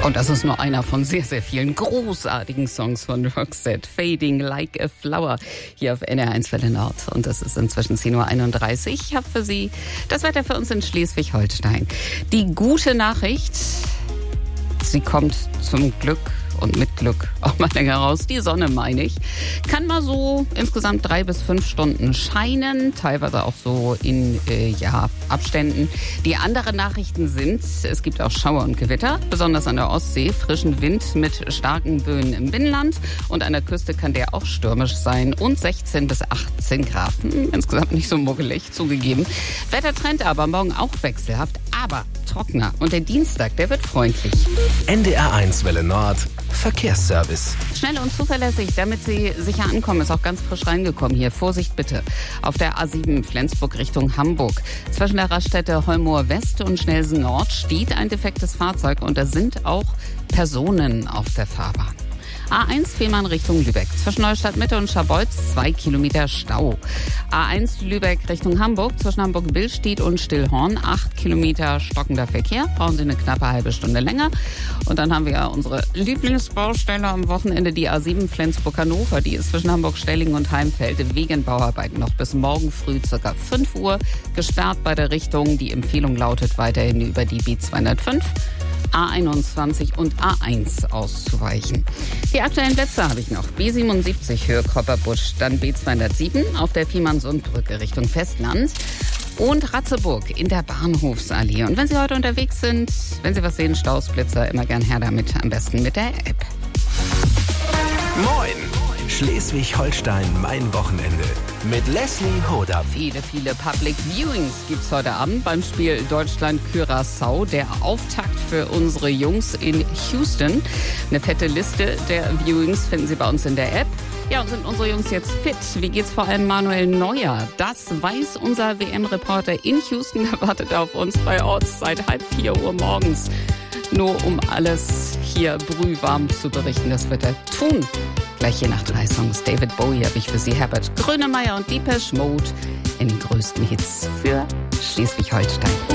Und das ist nur einer von sehr, sehr vielen großartigen Songs von Roxette. Fading Like a Flower hier auf NR1 Welle Nord. Und es ist inzwischen 10:31 Uhr. Ich habe für Sie das Wetter für uns in Schleswig-Holstein. Die gute Nachricht, sie kommt zum Glück und mit Glück auch mal länger raus. Die Sonne, meine ich, kann mal so insgesamt 3 bis 5 Stunden scheinen, teilweise auch so in Abständen. Die anderen Nachrichten sind, es gibt auch Schauer und Gewitter, besonders an der Ostsee, frischen Wind mit starken Böen im Binnenland und an der Küste kann der auch stürmisch sein und 16 bis 18 Grad. Insgesamt nicht so muggelig, zugegeben. Wettertrend aber morgen auch wechselhaft, aber trockener. Und der Dienstag, der wird freundlich. NDR1 Welle Nord Verkehrsservice. Schnell und zuverlässig, damit Sie sicher ankommen, ist auch ganz frisch reingekommen hier. Vorsicht bitte. Auf der A7 Flensburg Richtung Hamburg. Zwischen der Raststätte Holmoor West und Schnelsen Nord steht ein defektes Fahrzeug und da sind auch Personen auf der Fahrbahn. A1 Fehmarn Richtung Lübeck. Zwischen Neustadt Mitte und Scharbeutz 2 Kilometer Stau. A1 Lübeck Richtung Hamburg. Zwischen Hamburg-Billstedt und Stillhorn 8 Kilometer stockender Verkehr. Brauchen Sie eine knappe halbe Stunde länger. Und dann haben wir ja unsere Lieblingsbaustelle am Wochenende, die A7 Flensburg-Hannover. Die ist zwischen Hamburg-Stellingen und Heimfeld wegen Bauarbeiten noch bis morgen früh ca. 5 Uhr gesperrt bei der Richtung. Die Empfehlung lautet weiterhin über die B205. A21 und A1 auszuweichen. Die aktuellen Plätze habe ich noch. B77 Höhe Kopperbusch, dann B207 auf der Viehmannsundbrücke Richtung Festland und Ratzeburg in der Bahnhofsallee. Und wenn Sie heute unterwegs sind, wenn Sie was sehen, Staus, Blitzer, immer gern her damit, am besten mit der App. Moin! Schleswig-Holstein, mein Wochenende. Mit Leslie Hodam. Viele Public Viewings gibt's heute Abend beim Spiel Deutschland-Curaçao. Der Auftakt für unsere Jungs in Houston. Eine fette Liste der Viewings finden Sie bei uns in der App. Ja, und sind unsere Jungs jetzt fit? Wie geht's vor allem Manuel Neuer? Das weiß unser WM-Reporter in Houston. Er wartet auf uns bei Orts seit 3:30 Uhr morgens. Nur um alles hier brühwarm zu berichten. Das wird er tun. Gleich hier nach 3 Songs David Bowie habe ich für Sie Herbert Grönemeyer und Depeche Mode in den größten Hits für Schleswig-Holstein.